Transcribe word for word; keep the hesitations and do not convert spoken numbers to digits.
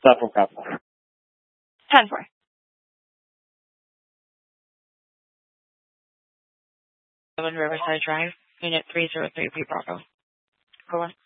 Seven Bravo. ten four. Seven Riverside Drive, Unit three zero three P Bravo. Go on.